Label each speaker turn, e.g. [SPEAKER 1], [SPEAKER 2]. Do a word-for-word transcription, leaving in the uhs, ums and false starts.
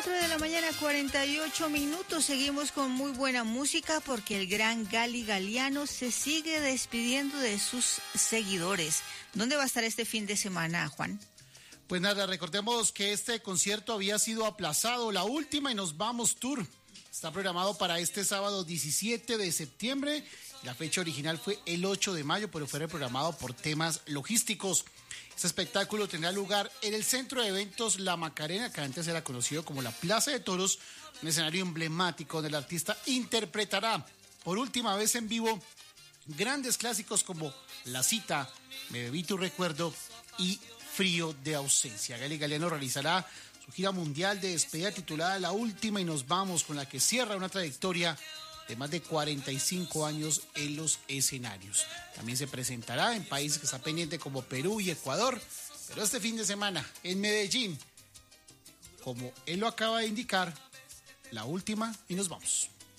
[SPEAKER 1] cuatro de la mañana, cuarenta y ocho minutos. Seguimos con muy buena música porque el gran Gali Galiano se sigue despidiendo de sus seguidores. ¿Dónde va a estar este fin de semana, Juan?
[SPEAKER 2] Pues nada, recordemos que este concierto había sido aplazado, la última y nos vamos tour. Está programado para este sábado diecisiete de septiembre. La fecha original fue el ocho de mayo, pero fue reprogramado por temas logísticos. Este espectáculo tendrá lugar en el Centro de Eventos La Macarena, que antes era conocido como la Plaza de Toros, un escenario emblemático donde el artista interpretará por última vez en vivo grandes clásicos como La Cita, Me Bebí Tu Recuerdo y Frío de Ausencia. Gali Galiano realizará su gira mundial de despedida titulada La Última y nos vamos, con la que cierra una trayectoria de más de cuarenta y cinco años en los escenarios. También se presentará en países que está pendiente como Perú y Ecuador, pero este fin de semana en Medellín, como él lo acaba de indicar, La Última y nos vamos.